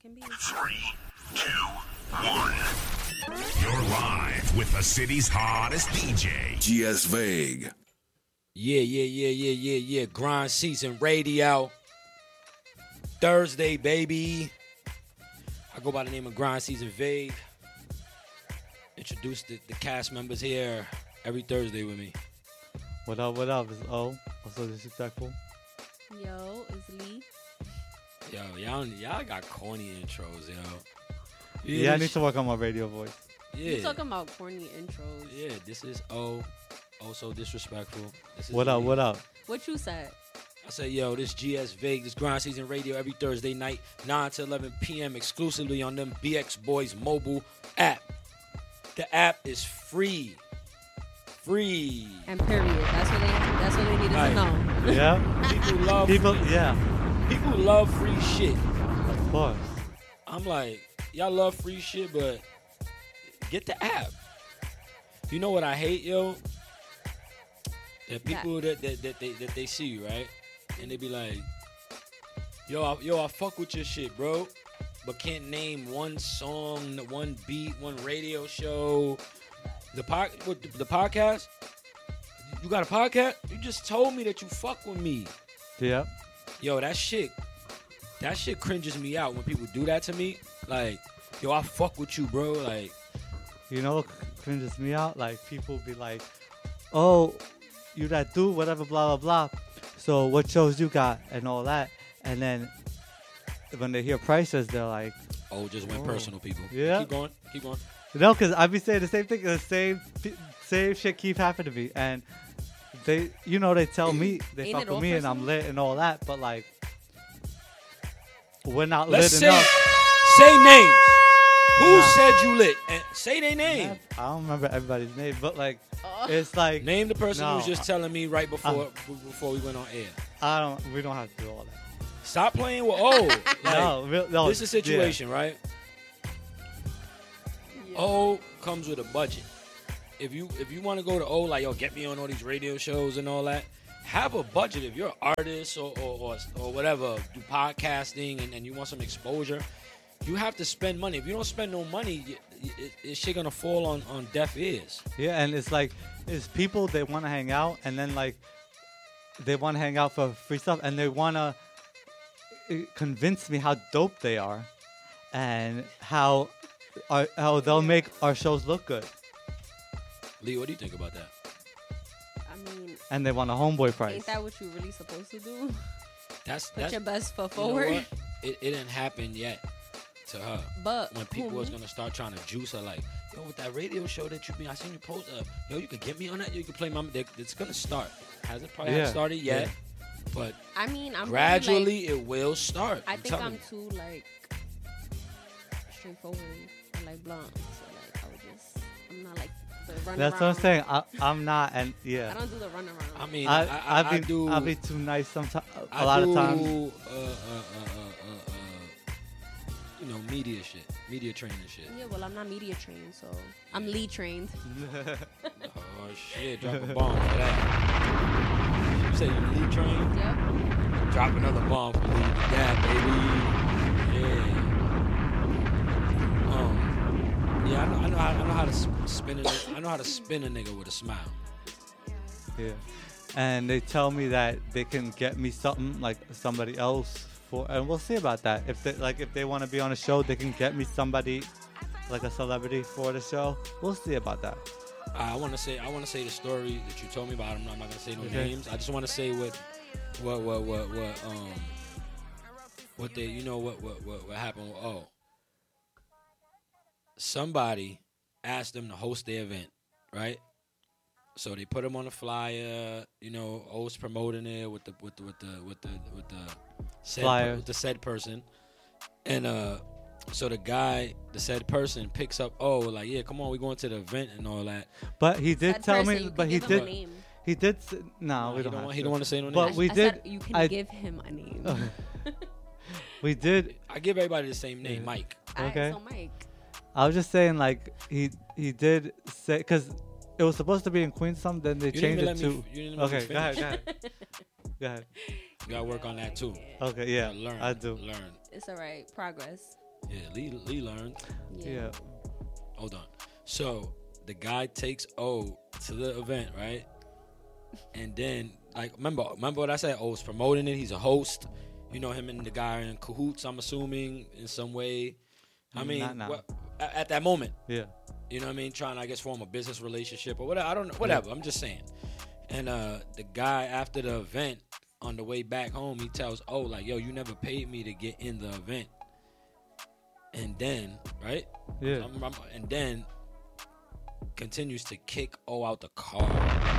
can be. 3, 2, 1. You're live with the city's hottest DJ, GS Vague. Yeah. Grind Season Radio. Thursday, baby. I go by the name of Grind Season Vague. Introduce the cast members here every Thursday with me. What up? It's O. Also disrespectful. Yo, it's Lee. Yo, y'all got corny intros, yo. Yeah, I need to work on my radio voice. Yeah. You talking about corny intros. Yeah, this is O. Also disrespectful. This is What up? Lee. What up? What you said? I say, yo, this GS Vague, this Grind Season Radio every Thursday night, 9 to 11 p.m. exclusively on them BX Boys mobile app. The app is free. Free. And period. That's what they needed Right. to know. Yeah. People love people love free shit. Of course. I'm like, y'all love free shit, but get the app. You know what I hate, yo? The people that they see you, right? And they be like, yo, I fuck with your shit, bro, but can't name one song, one beat, one radio show. The podcast? You got a podcast? You just told me that you fuck with me. Yeah. Yo, that shit cringes me out when people do that to me. Like, yo, I fuck with you, bro. Like, You know what cringes me out? Like, people be like, oh, you that dude, whatever, blah, blah, blah. So what shows you got and all that. And then when they hear prices, they're like, oh, just went personal, people. Yeah. Keep going. no, because I be saying the same thing. The same shit keep happening to me. And they tell me they Ain't fuck it with all me and I'm personal? lit and all that. But, like, we're not Let's lit say enough. names. Who said you lit? And say their name. I don't remember everybody's name, but, like, it's like Name the person who No. was just telling me right before we went on air. we don't have to do all that. Stop playing with O. Like, no, this is a situation, right? Yeah. O comes with a budget. If you want to go to O, like, yo, get me on all these radio shows and all that, have a budget. If you're an artist or whatever, do podcasting and you want some exposure, you have to spend money. If you don't spend no money, it's shit gonna fall on deaf ears. Yeah, and it's like it's people they want to hang out, and then like they want to hang out for free stuff, and they want to convince me how dope they are, and how they'll make our shows look good, Lee, what do you think about that? I mean, and they want a homeboy price. ain't that what you really supposed to do? That's Put your best foot you know forward. what? It didn't happen yet to her. But When people who, was me? gonna start trying to juice her, like, yo, with that radio show that you be, I seen you post, yo, you could get me on that. You could play my. It's gonna start. Hasn't probably Yeah. haven't started yet, but I mean, I'm gradually really, it will start. I think telling I'm you. too like straightforward and like blunt. So like I'm not like the run That's what I'm saying. I'm not, and I yeah, don't do the run around. I mean, I do. I'll be too nice sometimes. I A lot do, of times. You know, media training shit. Yeah, well, I'm not media trained, so I'm lead trained. Oh shit! Drop a bomb for that. You say you lead train? Yep. Drop another bomb for lead that, baby. Yeah. I know how to spin it. I know how to spin a nigga with a smile. Yeah, and they tell me that they can get me something like somebody else for, and we'll see about that. If they want to be on a show, they can get me somebody like a celebrity for the show. We'll see about that. I want to say the story that you told me about. I'm not gonna say no Okay. names. I just want to say what happened. Somebody asked them to host the event, right? So they put him on the flyer. You know, O's promoting it with the Flyer. with the said person, and so the said person picks up. Oh, like, yeah, come on, we going to the event and all that. But he did That tell person, me. you But can he give him a did. name. He did. No, we He don't. don't have want. to. He don't want to say no But names. we I did. said you can I- give him a name. We did. I give everybody the same name, Yeah. Mike. Alright, Okay. so Mike. I was just saying, like he did say, because it was supposed to be in Queens. Some then they You didn't changed even it let to. me. You didn't let me Okay, go ahead. finish. Go ahead. You gotta work on that too. Okay, You yeah, gotta learn. I do. Learn. It's all right. Progress. Yeah, Lee learned. Yeah. Hold on. So the guy takes O to the event, right? And then, like, remember what I said? O's promoting it. He's a host. You know, him and the guy are in cahoots, I'm assuming, in some way. I mean, Not now. at that moment. Yeah. You know what I mean? Trying to, I guess, form a business relationship or whatever. I don't know. Whatever. I'm just saying. And the guy, after the event, on the way back home, he tells O, like, yo, you never paid me to get in the event. And then, right? Yeah. And then continues to kick O out the car.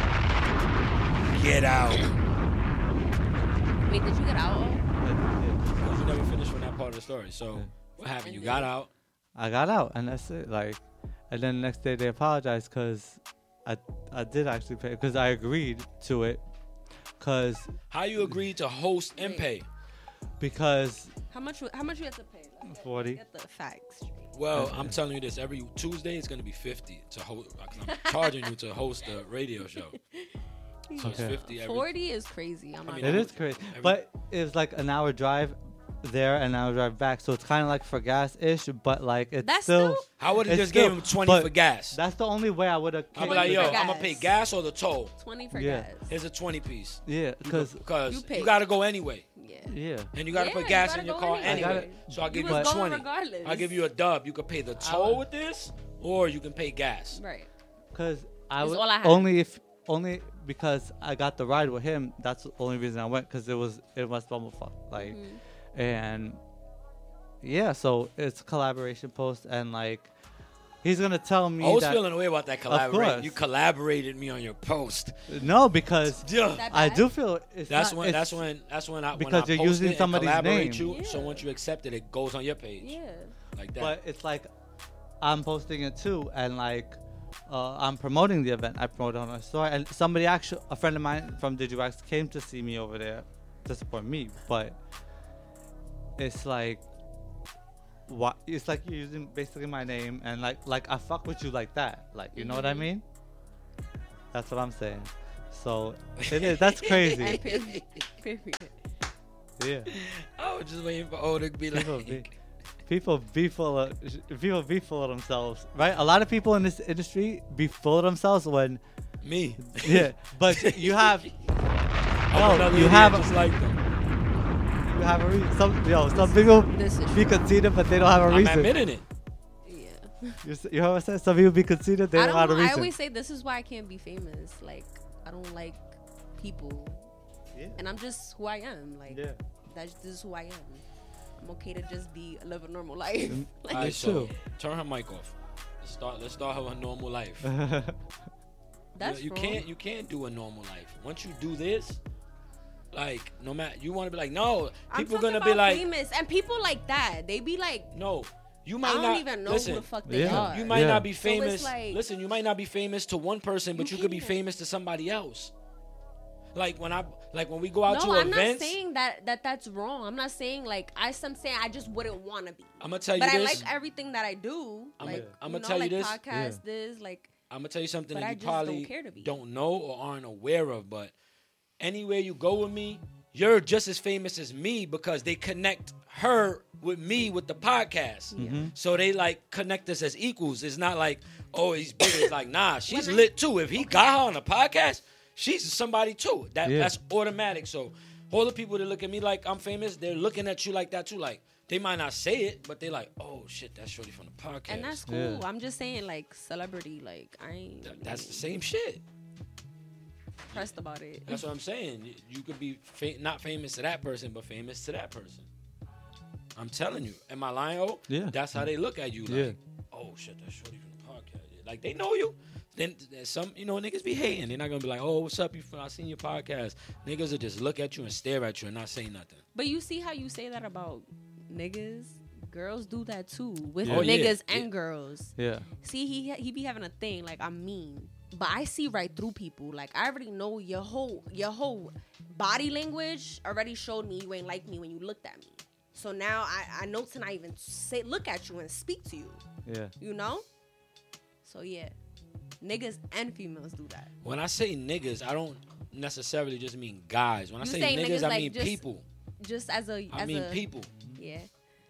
Get out. Wait, did you get out? Because you never finished from that part of the story. So what happened? You got out. I got out, and that's it. Like, and then the next day they apologized because I did actually pay because I agreed to it. Because How you agreed to host and pay? because How much you have to pay? Like, 40. Get the facts straight. Well, I'm telling you this. Every Tuesday it's going to be 50 to host. I'm charging you to host a radio show. So it's Okay. 50 every. 40 is crazy. I'm not mean, it gonna- is crazy, but it's like an hour drive there and an hour drive back, so it's kind of like for gas ish, but like it's That's still. still- I would have It's just gave still- him 20 but for gas. That's the only way I would have. I'll be like, 20 yo, for I'm going to gas. pay gas or the toll. 20 for Yeah. gas. Here's a 20 piece. Yeah, because Because You you, pay. got to go anyway. Yeah. yeah, And you got to Yeah, put you gas gotta in your go car anyway. anyway. I gotta- So I'll give You you was going 20. regardless. I'll give you a dub. You can pay the toll with this or you can pay gas. Right. because I It's would all I had. only because I got the ride with him. That's the only reason I went because it was Bumblefuck, like, Mm-hmm. and yeah, so it's a collaboration post, and like he's gonna tell me I was that feeling away about that collaboration. course. You collaborated me on your post. no, because Yeah. That I bad? do feel it's That's not, when it's- I because when I you're post using it and somebody's collaborate name. you. So Yeah. once you accept it, it goes on your page Yeah. like that. But it's like I'm posting it too, and like I'm promoting the event. I promote it on my story, and somebody actually, a friend of mine from DigiWax, came to see me over there to support me. But it's like, what? It's like you're using basically my name, and like I fuck with you like that. Like, you know what I mean? That's what I'm saying. So it is. That's And crazy. period. Period. Yeah. I was just waiting for O to be like, People be full of themselves, right? A lot of people in this industry be full of themselves when, me. yeah. But you have, I'm no, another you idiot have, just like them. you have a reason. Some people This is be true. conceited, but they don't have a I'm reason. admitting it. Yeah. You know what I'm saying? Some people be conceited, they I don't have a don't know. I reason. always say this is why I can't be famous. Like, I don't like people. Yeah. And I'm just who I am. Like, Yeah. this is who I am. I'm okay to just live a normal life. Like, All right, It's so true. turn her mic off. Let's start her normal life. that's you wrong. can't do a normal life. Once you do this, like no matter you want to be like no, I'm people talking gonna be about like famous, and people like that. They be like, no. You I might don't not even know listen. who the fuck they Yeah. are. You might Yeah. not be So it's famous. like- Listen, you might not be famous to one person, but You you could be can't. famous to somebody else. Like when we go out No, to I'm events, not saying that's wrong. I'm not saying like I'm saying I just wouldn't want to be. I'm gonna tell you But I this. like everything that I do. I'ma- Like, I'ma you know, tell you like this. podcast, this, like, I'm gonna tell you something But that I you just don't probably care to be. don't know or aren't aware of, but anywhere you go with me, you're just as famous as me because they connect her with me with the podcast. So they like connect us as equals. It's not like, oh, he's big. It's like, nah, she's When I- lit too. If he got her on the podcast, she's somebody too. Yeah. That's automatic. So all the people that look at me like I'm famous, they're looking at you like that too. Like they might not say it, but they like, oh shit, that's Shorty from the podcast. and that's cool. Yeah. I'm just saying like celebrity. Like I ain't That's the same shit. pressed about it. That's what I'm saying. You could be not famous to that person, but famous to that person. I'm telling you. Am I lying? Oh, Yeah. That's how they look at you. Like, Yeah. oh shit, that's Shorty from the podcast. Like they know you. Then there's some, niggas be hating. They're not gonna be like, oh, what's up? I seen your podcast. Niggas will just look at you and stare at you and not say nothing. But you see how you say that about niggas? Girls do that too with Yeah. Oh, yeah. niggas Yeah. and girls. Yeah. See, he be having a thing like I'm mean, but I see right through people. Like I already know your whole body language already showed me you ain't like me when you looked at me. So now I know to not even look at you and speak to you. Yeah. You know? So yeah, niggas and females do that. When I say niggas, I don't necessarily just mean guys. When I You say say niggas, niggas I like mean just- people. Just as a I mean people. Yeah.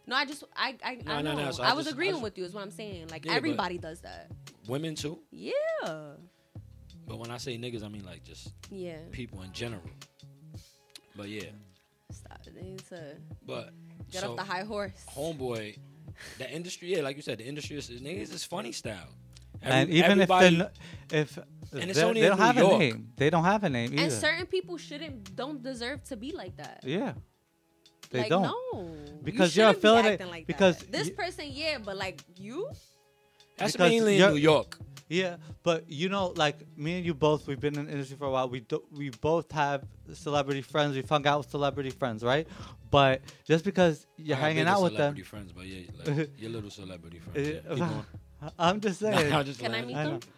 No, I just I No, know. no, so I I was just- agreeing I just- with you. Is what I'm saying. Like Yeah, but- everybody does that. Women too. Yeah. But when I say niggas, I mean like just Yeah. people in general. But yeah. Stop. They need to But get so, off the high horse. homeboy, the industry, yeah, like you said, the industry is niggas is funny style. And even if everybody- they're if And it's they only they in don't New have York. a name, they don't have a name either. And certain people don't deserve to be like that. Yeah, they like, don't. No. Because you you're shouldn't be affiliated- acting like because that. This you- person, yeah, but like you, that's because mainly in you're- New York. Yeah, but you know, like me and you both, we've been in the industry for a while. We both have celebrity friends. We've hung out with celebrity friends, right? But just because you're I got hanging bigger out with them, celebrity friends, but yeah, like, your little celebrity friends. Yeah. Keep going. I'm just saying. Nah, I'm just can I playing. meet I know. them?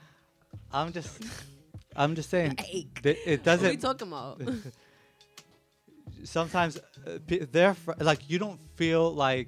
I'm just saying. Hey, It what are we doesn't. talking about? Sometimes they're like you don't feel like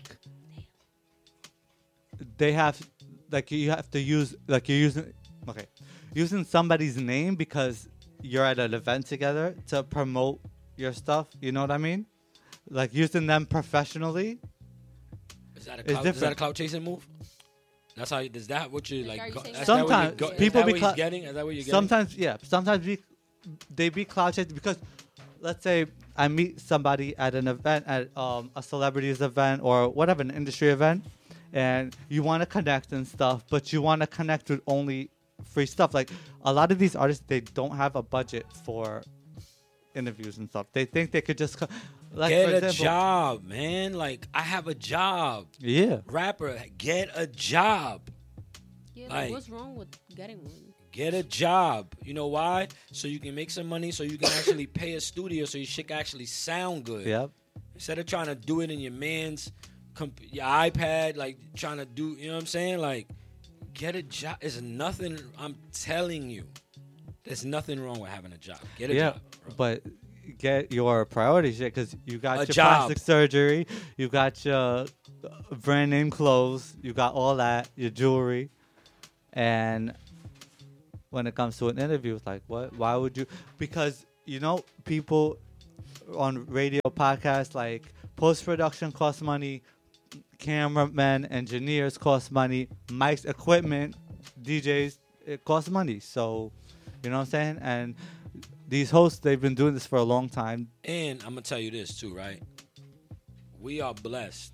they have like you have to use like you're using somebody's name because you're at an event together to promote your stuff. You know what I mean? Like using them professionally. Is that a It's clout, is that a different. clout chasing move? That's how. Is that what you Like, like? are you saying That's that? that what you Sometimes go- is people that be what clou- he's getting? Is that what you're getting? Sometimes, yeah. Sometimes they be cloud chasing because, let's say, I meet somebody at an event, at a celebrity's event or whatever, an industry event, and you want to connect and stuff, but you want to connect with only free stuff. Like a lot of these artists, they don't have a budget for interviews and stuff. They think they could just, like Get for a example, job, man. Like I have a job. Yeah, Rapper, get a job. yeah, Like- what's wrong with getting one? Get a job. You know why? So you can make some money. So you can actually pay a studio. So your shit can actually sound good. yep, Instead of trying to do it in your man's your iPad, like trying to do. You know what I'm saying? Like, get a job. There's nothing. I'm telling you, there's nothing wrong with having a job. Get a yeah. job. Bro. But get your priorities straight because you got A your job. plastic surgery, you got your brand name clothes, you got all that, your jewelry, and when it comes to an interview, it's like, what? Why would you? Because you know, people on radio podcasts, like post production costs money, cameramen, engineers cost money, mics, equipment, DJs, it costs money. So, you know what I'm saying? And these hosts, they've been doing this for a long time. And I'm gonna tell you this too, right? We are blessed.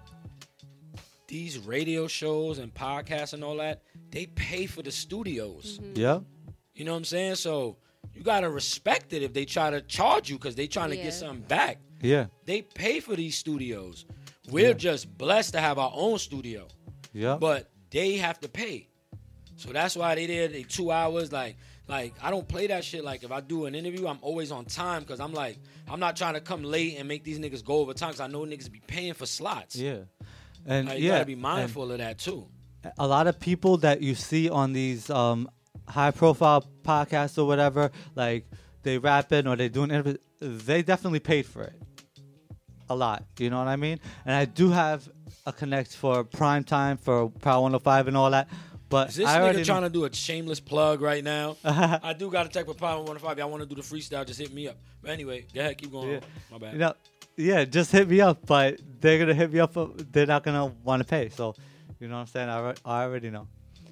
These radio shows and podcasts and all that, they pay for the studios. Yeah. You know what I'm saying? So you gotta respect it if they try to charge you because they trying to Yeah. get something back. Yeah. They pay for these studios. We're Yeah. just blessed to have our own studio, Yeah. but they have to pay. So that's why they did 2 hours. Like I don't play that shit. Like if I do an interview, I'm always on time because I'm like I'm not trying to come late and make these niggas go over time because I know niggas be paying for slots. Yeah. And Like, you yeah, gotta be mindful of that too. and a lot of people that you see on these high profile podcasts or whatever, like they rapping or they doing interviews, they definitely paid for it. A lot. You know what I mean? And I do have a connect for prime time for Power 105 and all that. But Is this I already nigga trying to do a shameless plug right now? I do got to check for Power 105. Y'all want to do the freestyle, just hit me up. But anyway, go ahead, keep going. Yeah. My bad. You know, yeah, just hit me up, but they're gonna hit me up. They're not gonna want to pay. So, you know what I'm saying? I already know.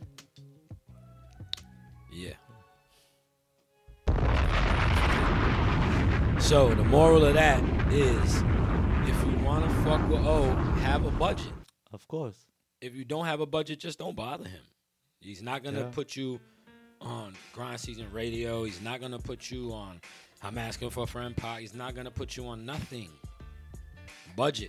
Yeah. So the moral of that is, if you want to fuck with O, have a budget. Of course. If you don't have a budget, just don't bother him. He's not gonna Yeah. put you on Grind Season Radio. He's not gonna put you on I'm Asking for a Friend Pod. He's not gonna put you on nothing. Budget.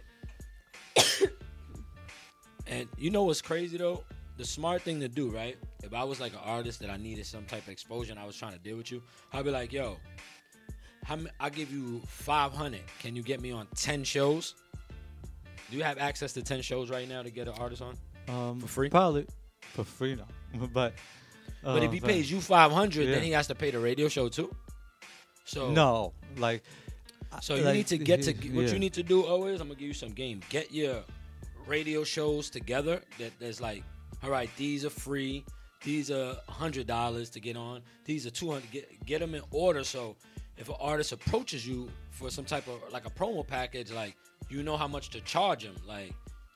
And you know what's crazy though? The smart thing to do, right? If I was like an artist that I needed some type of exposure and I was trying to deal with you, I'd be like, yo, I'll give you 500. Can you get me on 10 shows? Do you have access to 10 shows right now to get an artist on? For free? Probably for free now. But But if he pays you 500, Yeah. then he has to pay the radio show too. So no, like So you like, need to get to what yeah. you need to do always. I'm gonna give you some game. Get your radio shows together. There's like, all right, these are free. These are $100 to get on. These are $200. Get them in order. So if an artist approaches you for some type of like a promo package, like you know how much to charge him. Like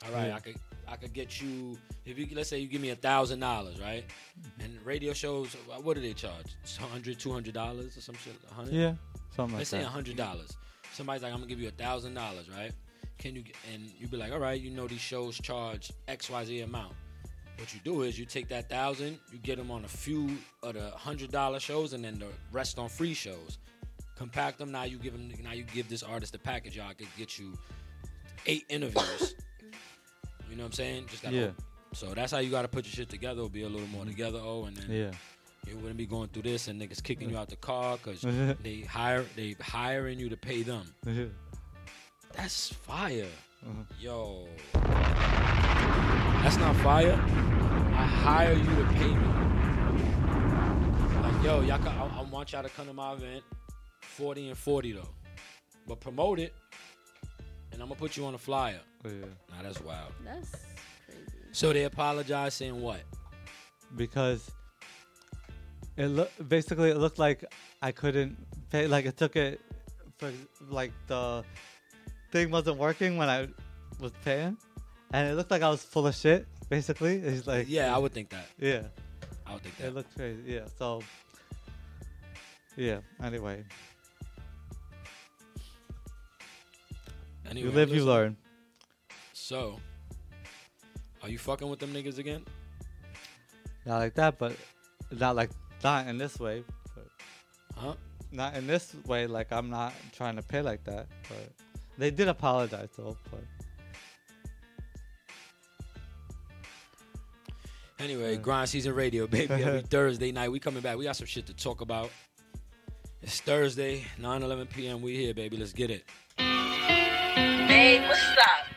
All right, Yeah. I could get you, if you, let's say you give me $1,000, right? And radio shows, what do they charge? $100, $200 or some shit? 100? Yeah, something like Let's say that. $100. Somebody's like, I'm gonna give you $1,000, right? Can you? And you be like, all right, you know these shows charge XYZ amount. What you do is you take that 1,000, you get them on a few of the $100 shows, and then the rest on free shows. Compact them. Now you give this artist a package. Y'all could get you 8 interviews. You know what I'm saying? Just gotta Yeah. hope. So that's how you gotta put your shit together. It'll be a little more together. And then Yeah. you wouldn't be going through this and niggas kicking you out the car because they hiring you to pay them. That's fire. Yo. That's not fire. I hire you to pay me. Like, yo, I want y'all to come to my event, 40 and 40 though. But promote it, and I'm going to put you on a flyer. Yeah. Nah, that's wild. That's crazy. So they apologize saying what? Because it looked like I couldn't pay. Like it took it for like the thing wasn't working when I was paying, and it looked like I was full of shit. Basically, it's like Yeah, I would think that. yeah, I would think that. it looked crazy. Yeah, so yeah. Anyway, Anyway, you live, you listen. learn. So, are you fucking with them niggas again? Not like that, but not in this way. But Huh? not in this way. Like I'm not trying to pay like that. But they did apologize though. But Anyway, Grind Season Radio, baby. Every Thursday night, we coming back. We got some shit to talk about. It's Thursday, 9:11 p.m. We here, baby. Let's get it. Babe, what's up?